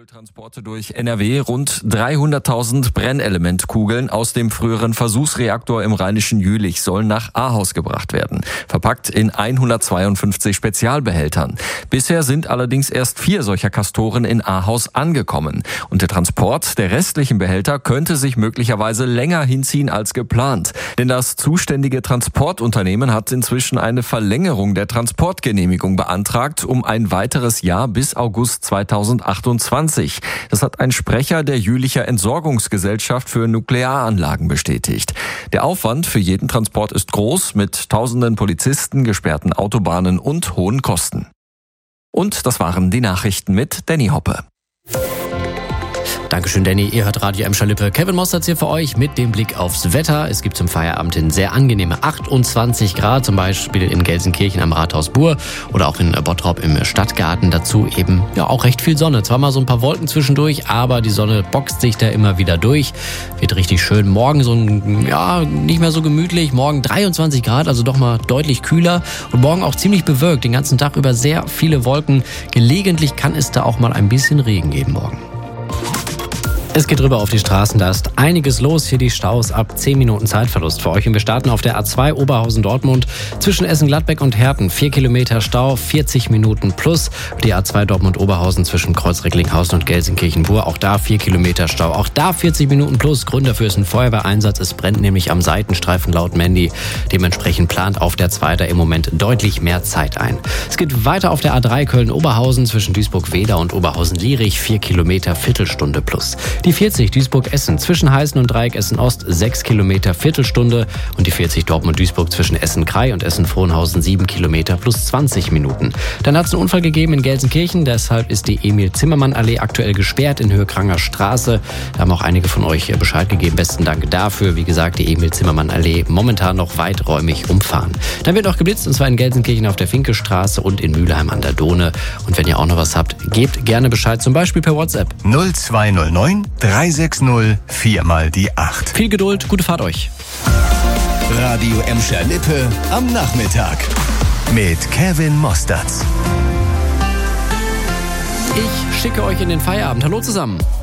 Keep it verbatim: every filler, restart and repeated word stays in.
Atommülltransporte durch N R W. Rund dreihunderttausend Brennelementkugeln aus dem früheren Versuchsreaktor im rheinischen Jülich sollen nach Ahaus gebracht werden. Verpackt in hundertzweiundfünfzig Spezialbehältern. Bisher sind allerdings erst vier solcher Kastoren in Ahaus angekommen. Und der Transport der restlichen Behälter könnte sich möglicherweise länger hinziehen als geplant. Denn das zuständige Transportunternehmen hat inzwischen eine Verlängerung der Transportgenehmigung beantragt um ein weiteres Jahr bis August zweitausendachtundzwanzig. Das hat ein Sprecher der Jülicher Entsorgungsgesellschaft für Nuklearanlagen bestätigt. Der Aufwand für jeden Transport ist groß, mit tausenden Polizisten, gesperrten Autobahnen und hohen Kosten. Und das waren die Nachrichten mit Danny Hoppe. Dankeschön, Danny. Ihr hört Radio Emscher-Lippe. Kevin Mosterz hier für euch mit dem Blick aufs Wetter. Es gibt zum Feierabend hin sehr angenehme achtundzwanzig Grad, zum Beispiel in Gelsenkirchen am Rathaus Buhr oder auch in Bottrop im Stadtgarten. Dazu eben ja auch recht viel Sonne. Zwar mal so ein paar Wolken zwischendurch, aber die Sonne boxt sich da immer wieder durch. Wird richtig schön. Morgen so ein, ja, nicht mehr so gemütlich. Morgen dreiundzwanzig Grad, also doch mal deutlich kühler. Und morgen auch ziemlich bewölkt. Den ganzen Tag über sehr viele Wolken. Gelegentlich kann es da auch mal ein bisschen Regen geben morgen. Es geht rüber auf die Straßen, da ist einiges los. Hier die Staus ab zehn Minuten Zeitverlust für euch. Und wir starten auf der A zwei Oberhausen-Dortmund zwischen Essen-Gladbeck und Herten. vier Kilometer Stau, vierzig Minuten plus. Die A zwei Dortmund-Oberhausen zwischen Kreuz-Recklinghausen und Gelsenkirchen-Buhr. Auch da vier Kilometer Stau. Auch da vierzig Minuten plus. Grund dafür ist ein Feuerwehreinsatz. Es brennt nämlich am Seitenstreifen laut Mandy. Dementsprechend plant auf der zwei da im Moment deutlich mehr Zeit ein. Es geht weiter auf der A drei Köln-Oberhausen zwischen Duisburg-Weda und Oberhausen-Lierich. vier Kilometer, Viertelstunde plus. Die vierzig Duisburg-Essen zwischen Heißen und Dreieck Essen-Ost sechs Kilometer, Viertelstunde. Und die vierzig Dortmund-Duisburg zwischen Essen-Krei und Essen-Frohnhausen sieben Kilometer plus zwanzig Minuten. Dann hat es einen Unfall gegeben in Gelsenkirchen. Deshalb ist die Emil-Zimmermann-Allee aktuell gesperrt in Höhe Kranger Straße. Da haben auch einige von euch Bescheid gegeben. Besten Dank dafür. Wie gesagt, die Emil-Zimmermann-Allee momentan noch weiträumig umfahren. Dann wird auch geblitzt, und zwar in Gelsenkirchen auf der Finke-Straße und in Mülheim an der Donau. Und wenn ihr auch noch was habt, gebt gerne Bescheid, zum Beispiel per WhatsApp. null zwei null neun drei sechs null vier mal die acht. Viel Geduld, gute Fahrt euch. Radio Emscher-Lippe am Nachmittag mit Kevin Mosterz. Ich schicke euch in den Feierabend. Hallo zusammen.